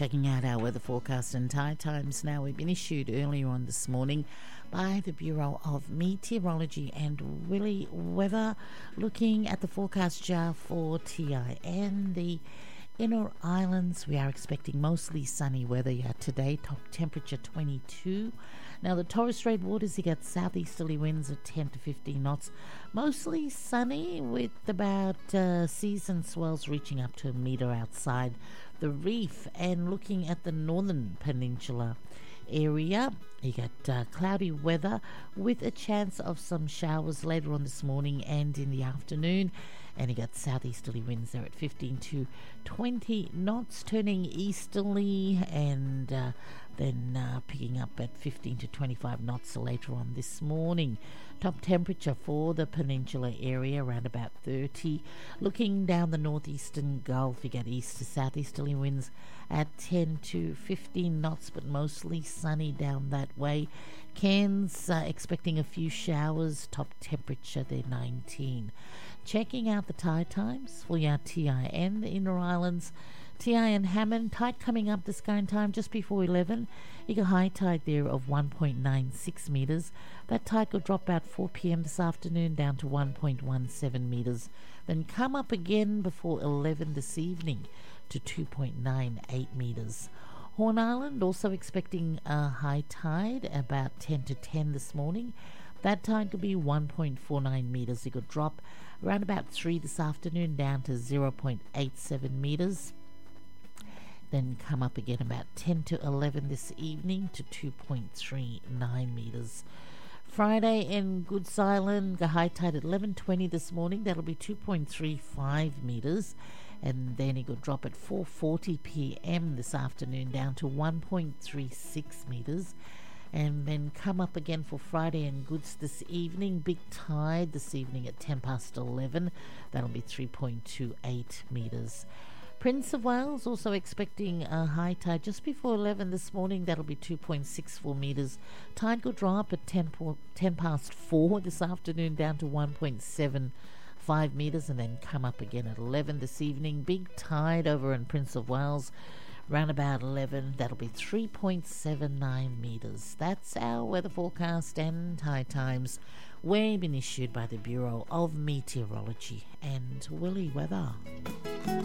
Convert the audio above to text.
Checking out our weather forecast and tide times now. We've been issued earlier on this morning by the Bureau of Meteorology and Willy Weather. Looking at the forecast jar for TIN, the Inner Islands, we are expecting mostly sunny weather today, top temperature 22. Now the Torres Strait waters, you get southeasterly winds at 10 to 15 knots, mostly sunny with about seas and swells reaching up to a metre outside the reef. And looking at the northern peninsula area, you get cloudy weather with a chance of some showers later on this morning and in the afternoon. And you got southeasterly winds there at 15 to 20 knots, turning easterly and then picking up at 15 to 25 knots later on this morning. Top temperature for the peninsula area around about 30. Looking down the northeastern Gulf, you get east to southeasterly winds at 10 to 15 knots, but mostly sunny down that way. Cairns expecting a few showers, top temperature there 19. Checking out the tide times for your TIN, the Inner Islands, TIN Hammond, tide coming up this kind time just before 11. You got high tide there of 1.96 metres. That tide will drop about 4 p.m. this afternoon down to 1.17 metres. Then come up again before 11 this evening to 2.98 metres. Horn Island also expecting a high tide about 10 to 10 this morning. That tide could be 1.49 metres. It could drop around about 3 this afternoon down to 0.87 metres. Then come up again about 10 to 11 this evening to 2.39 metres. Friday in Goods Island, the high tide at 11:20 this morning. That'll be 2.35 metres. And then it could drop at 4:40 p.m. this afternoon down to 1.36 metres. And then come up again for Friday and Goods this evening. Big tide this evening at 10 past 11. That'll be 3.28 metres. Prince of Wales also expecting a high tide just before 11 this morning. That'll be 2.64 metres. Tide could drop at 10 past 4 this afternoon down to 1.75 metres and then come up again at 11 this evening. Big tide over in Prince of Wales. Round about 11, that'll be 3.79 metres. That's our weather forecast and tide times. We've been issued by the Bureau of Meteorology and Willy Weather.